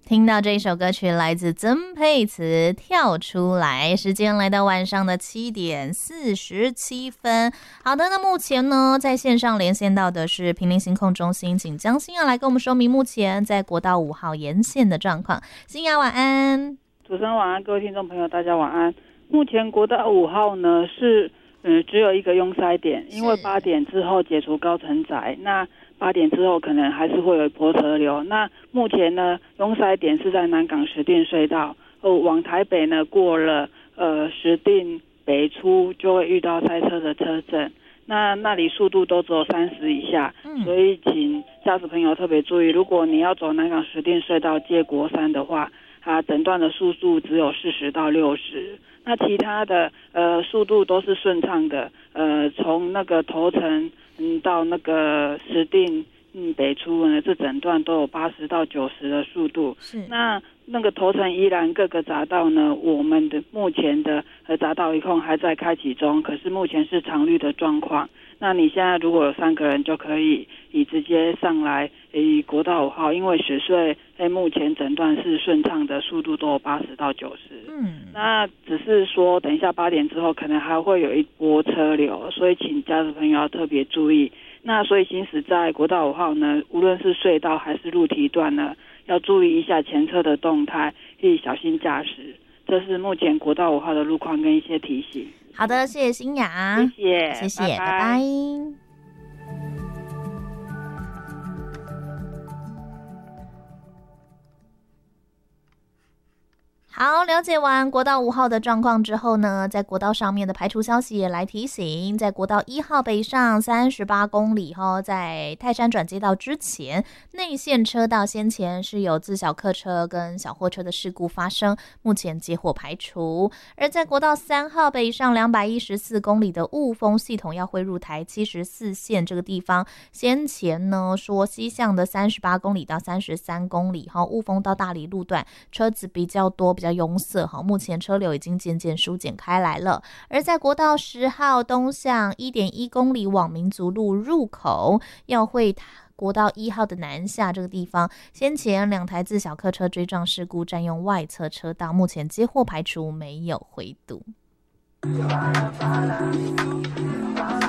听到这一首歌曲来自曾沛慈，跳出来。时间来到晚上的7点47分。好的，那目前呢在线上连线到的是屏林行控中心，请江欣雅来跟我们说明目前在国道5号沿线的状况。欣雅晚安。 主持人晚安，各位听众朋友大家晚安。目前国道5号呢是只有一个拥塞点，因为8点之后解除高乘载，那8点之后可能还是会有一波车流。那目前呢，拥塞点是在南港石碇隧道，往台北呢过了石碇北出就会遇到塞车的车阵，那里速度都只有30以下，所以请驾驶朋友特别注意，如果你要走南港石碇隧道接国三的话，它整段的速度只有40到60，那其他的速度都是顺畅的，从那个头城到那个石碇北出呢，这整段都有80到90的速度。是那个头城宜兰各个匝道呢，我们的目前的匝道一控还在开启中，可是目前是常绿的状况。那你现在如果有3个人就可以直接上来国道5号，因为雪隧目前整段是顺畅的，速度都有80到90。那只是说等一下8点之后可能还会有一波车流，所以请驾驶朋友要特别注意。那所以行驶在国道5号呢，无论是隧道还是路堤段呢，要注意一下前车的动态，小心驾驶。这是目前国道5号的路况跟一些提醒。 好的，谢谢欣雅，谢谢，拜拜。好，了解完国道5号的状况之后呢，在国道上面的排除消息也来提醒，在国道1号北上38公里在泰山转接道之前，内线车道先前是有自小客车跟小货车的事故发生，目前接获排除。而在国道3号北上214公里的雾峰系统要汇入台74线这个地方，先前呢说西向的38公里到33公里雾峰到大里路段车子比较多，比较拥塞，目前车流已经渐渐疏解开来了。而在国道10号东向 1.1 公里往民族路入口，要会国道1号的南下这个地方，先前2台自小客车追撞事故占用外侧车道，目前接获排除，没有回堵。